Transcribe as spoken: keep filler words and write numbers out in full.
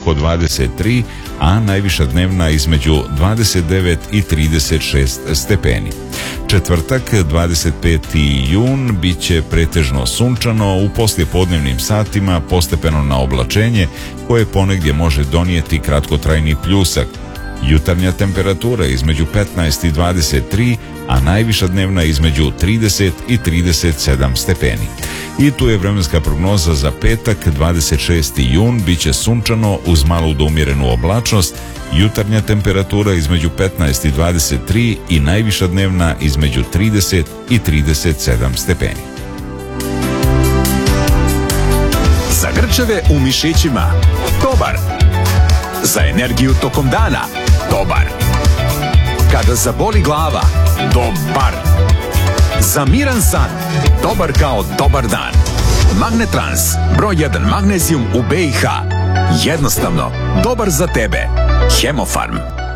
oko dvadeset tri, a najviša dnevna između dvadeset devet i trideset šest stepeni. Četvrtak, dvadeset peti jun, bit će pretežno sunčano, u poslijepodnevnim satima postepeno na oblačenje koje ponegdje može donijeti kratkotrajni pljusak. Jutarnja temperatura između petnaest i dvadeset tri, a najviša dnevna između trideset i trideset sedam stepeni. I tu je vremenska prognoza za petak, dvadeset šesti jun, bit će sunčano uz malu do umjerenu oblačnost, jutarnja temperatura između petnaest i dvadeset tri i najviša dnevna između trideset i trideset sedam stepeni. Za grčeve u mišićima, dobar. Za energiju tokom dana, dobar. Kada zaboli glava, dobar. Za miran san, dobar kao dobar dan. Magnetrans, broj jedan magnezijum u B i H. Jednostavno, dobar za tebe. Hemofarm.